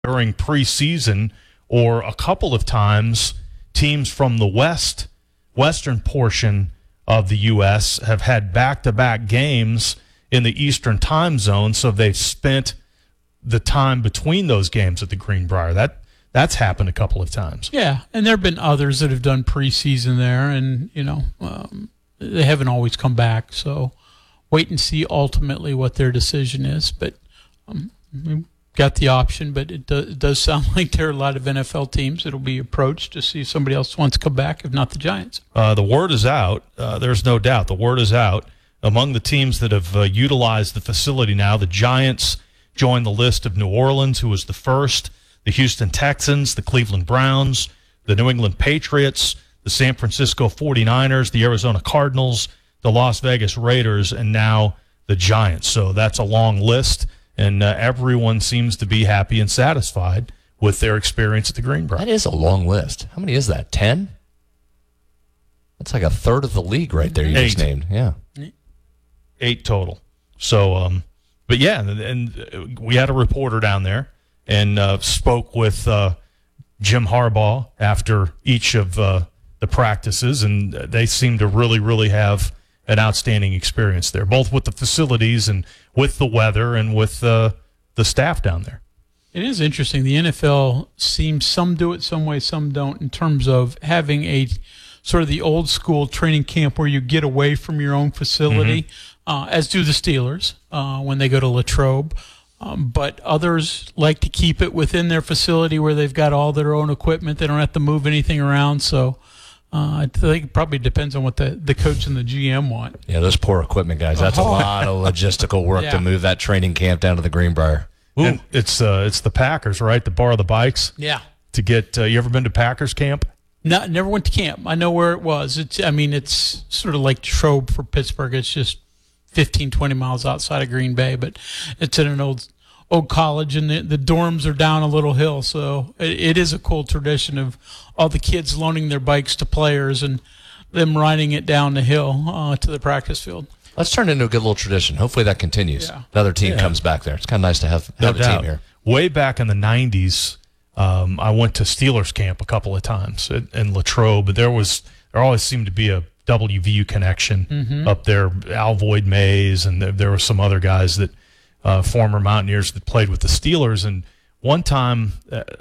during preseason, or a couple of times, teams from the western portion of the U.S. have had back-to-back games in the Eastern time zone, so they've spent the time between those games at the Greenbrier. That's happened a couple of times. Yeah, and there have been others that have done preseason there, and, they haven't always come back. So wait and see ultimately what their decision is. But we've got the option, but it does sound like there are a lot of NFL teams that will be approached to see if somebody else wants to come back, if not the Giants. The word is out. There's no doubt. The word is out. Among the teams that have utilized the facility now, the Giants joined the list of New Orleans, who was the first, the Houston Texans, the Cleveland Browns, the New England Patriots, the San Francisco 49ers, the Arizona Cardinals, the Las Vegas Raiders, and now the Giants. So that's a long list, and everyone seems to be happy and satisfied with their experience at the Greenbrier. That is a long list. How many is that, 10? That's like a third of the league right there you just named. Yeah. 8 total. So, but yeah, and we had a reporter down there and spoke with Jim Harbaugh after each of the practices, and they seem to really, really have an outstanding experience there, both with the facilities and with the weather and with the staff down there. It is interesting. The NFL seems, some do it some way, some don't, in terms of having a sort of the old school training camp where you get away from your own facility, as do the Steelers when they go to Latrobe. But others like to keep it within their facility where they've got all their own equipment. They don't have to move anything around. So I think it probably depends on what the coach and the GM want. Yeah, those poor equipment guys. That's a lot of logistical work to move that training camp down to the Greenbrier. And it's the Packers, right? To borrow the bikes. Yeah. To get you ever been to Packers camp? No, never went to camp. I know where it was. It's sort of like Latrobe for Pittsburgh. It's just 15, 20 miles outside of Green Bay, but it's in an old college, and the dorms are down a little hill. So it is a cool tradition of all the kids loaning their bikes to players and them riding it down the hill to the practice field. Let's turn it into a good little tradition. Hopefully that continues. Yeah. Another team comes back there. It's kind of nice to have a team here. Way back in the 90s, I went to Steelers camp a couple of times in Latrobe, but there always seemed to be a WVU connection up there. Alvoid Mays, and there were some other guys that former Mountaineers that played with the Steelers. And one time,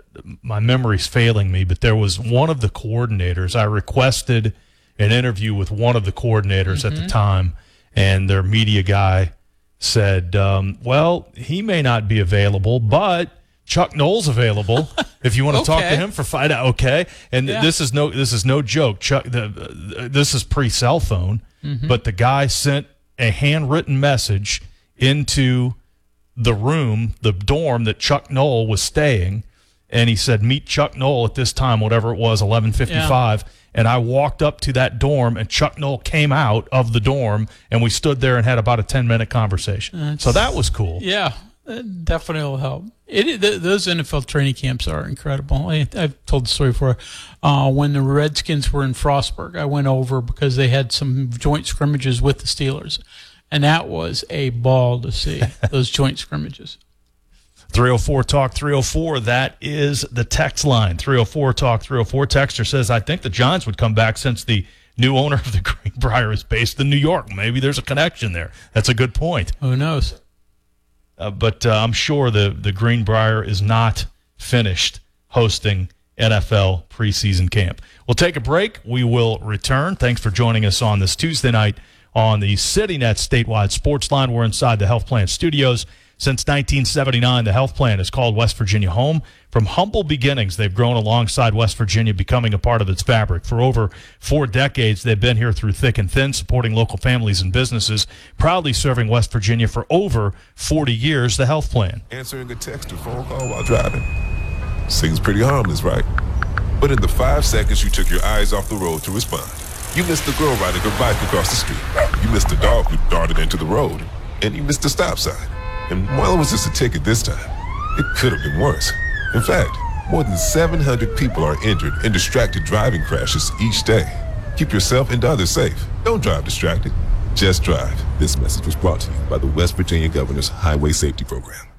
my memory's failing me, but there was one of the coordinators. I requested an interview with one of the coordinators at the time, and their media guy said, well, he may not be available, but Chuck Noll's available if you want to talk to him for 5 hours. Okay, and this is no joke. Chuck, this is pre-cell phone, but the guy sent a handwritten message into the room, the dorm that Chuck Noll was staying, and he said, "Meet Chuck Noll at this time, whatever it was, 11:55." And I walked up to that dorm, and Chuck Noll came out of the dorm, and we stood there and had about a 10-minute conversation. So that was cool. Yeah. It definitely will help. Those NFL training camps are incredible. I've told the story before. When the Redskins were in Frostburg, I went over because they had some joint scrimmages with the Steelers, and that was a ball to see, those joint scrimmages. 304-TALK 304, that is the text line. 304-TALK 304. Texter says, I think the Giants would come back since the new owner of the Greenbrier is based in New York. Maybe there's a connection there. That's a good point. Who knows? But I'm sure the Greenbrier is not finished hosting NFL preseason camp. We'll take a break. We will return. Thanks for joining us on this Tuesday night on the CityNet statewide sports line. We're inside the Health Plan studios. Since 1979, the Health Plan has called West Virginia home. From humble beginnings, they've grown alongside West Virginia, becoming a part of its fabric. For over 4 decades, they've been here through thick and thin, supporting local families and businesses, proudly serving West Virginia for over 40 years. The Health Plan. Answering a text or phone call while driving seems pretty harmless, right? But in the 5 seconds you took your eyes off the road to respond, you missed the girl riding her bike across the street. You missed the dog who darted into the road. And you missed the stop sign. And while it was just a ticket this time, it could have been worse. In fact, more than 700 people are injured in distracted driving crashes each day. Keep yourself and others safe. Don't drive distracted. Just drive. This message was brought to you by the West Virginia Governor's Highway Safety Program.